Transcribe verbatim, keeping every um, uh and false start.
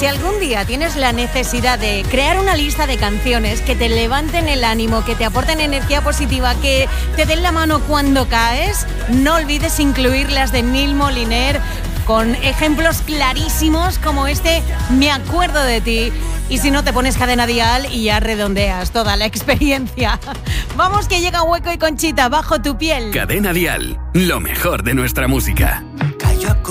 algún día tienes la necesidad de crear una lista de canciones que te levanten el ánimo, que te aporten energía positiva, que te den la mano cuando caes, no olvides incluir las de Neil Moliner, con ejemplos clarísimos como este Me acuerdo de ti. Y si no, te pones Cadena Dial y ya redondeas toda la experiencia. Vamos, que llega Hueco y Conchita, Bajo tu piel. Cadena Dial, lo mejor de nuestra música.